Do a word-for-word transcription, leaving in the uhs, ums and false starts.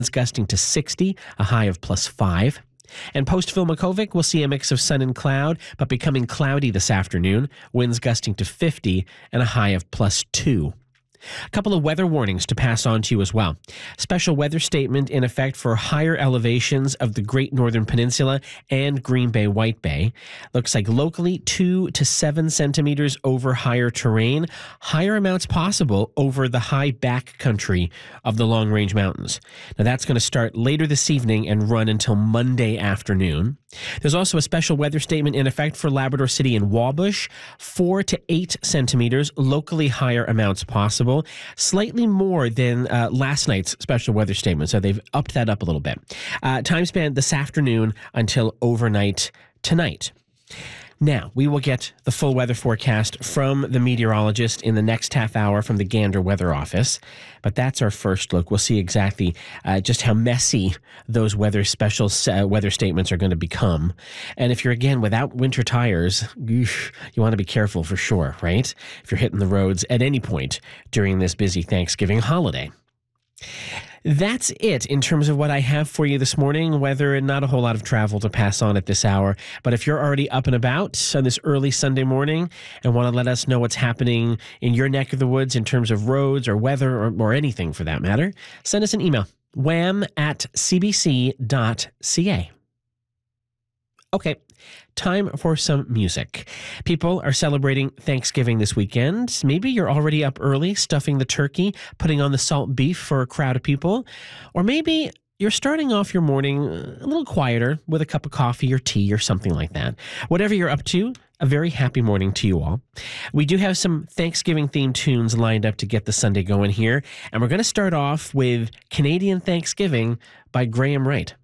gusting to sixty, a high of plus five. And post-Filmakovic, we'll see a mix of sun and cloud, but becoming cloudy this afternoon, winds gusting to fifty and a high of plus two. A couple of weather warnings to pass on to you as well. Special weather statement in effect for higher elevations of the Great Northern Peninsula and Green Bay White Bay. Looks like locally two to seven centimeters over higher terrain. Higher amounts possible over the high back country of the Long Range Mountains. Now that's going to start later this evening and run until Monday afternoon. There's also a special weather statement in effect for Labrador City and Wabush. Four to eight centimeters, locally higher amounts possible. Slightly more than uh, last night's special weather statement, so they've upped that up a little bit. Uh, time span this afternoon until overnight tonight. Now, we will get the full weather forecast from the meteorologist in the next half hour from the Gander Weather Office. But that's our first look. We'll see exactly uh, just how messy those weather special uh, weather statements are going to become. And if you're, again, without winter tires, you want to be careful for sure, right? If you're hitting the roads at any point during this busy Thanksgiving holiday. That's it in terms of what I have for you this morning. Weather and not a whole lot of travel to pass on at this hour. But if you're already up and about on this early Sunday morning and want to let us know what's happening in your neck of the woods in terms of roads or weather or, or anything for that matter, send us an email, wham at c b c dot c a. Okay, time for some music. People are celebrating Thanksgiving this weekend. Maybe you're already up early, stuffing the turkey, putting on the salt beef for a crowd of people. Or maybe you're starting off your morning a little quieter with a cup of coffee or tea or something like that. Whatever you're up to, a very happy morning to you all. We do have some Thanksgiving-themed tunes lined up to get the Sunday going here. And we're going to start off with Canadian Thanksgiving by Graham Wright.